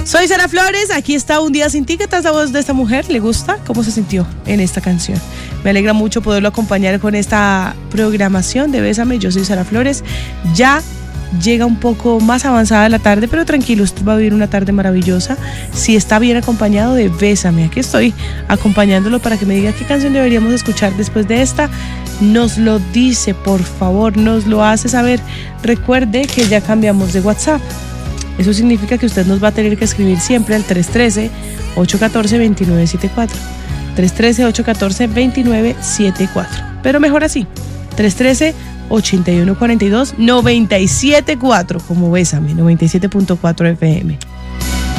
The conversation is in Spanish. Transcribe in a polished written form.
Soy Sara Flores, aquí está Un Día Sin Ti. ¿Qué tal la voz de esta mujer? ¿Le gusta? ¿Cómo se sintió en esta canción? Me alegra mucho poderlo acompañar con esta programación de Bésame. Yo soy Sara Flores. Ya llega un poco más avanzada la tarde, pero tranquilo, usted va a vivir una tarde maravillosa si está bien acompañado de Bésame. Aquí estoy acompañándolo para que me diga qué canción deberíamos escuchar después de esta. Nos lo dice, por favor, nos lo hace saber. Recuerde que ya cambiamos de WhatsApp. Eso significa que usted nos va a tener que escribir siempre al 313-814-2974. 313-814-2974. Pero mejor así, 313-8142-974, como Bésame, 97.4 FM.